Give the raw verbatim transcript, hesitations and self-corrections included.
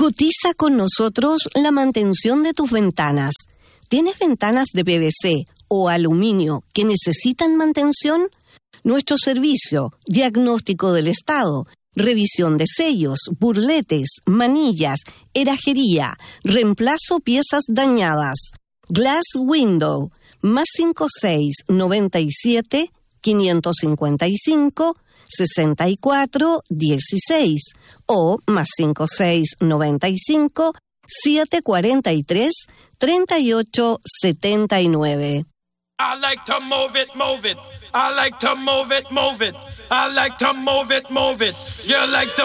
Cotiza con nosotros la mantención de tus ventanas. ¿Tienes ventanas de P V C o aluminio que necesitan mantención? Nuestro servicio, diagnóstico del estado, revisión de sellos, burletes, manillas, herrajería, reemplazo piezas dañadas. Glass Window, más cinco seis noventa y siete, quinientos cincuenta y cinco, sesenta y cuatro, dieciséis o más cinco seis noventa y cinco, siete cuarenta y tres, treinta y ocho setenta y nueve. I like to move it, move it. I like to move it, move it. I like to move it, move it. You like to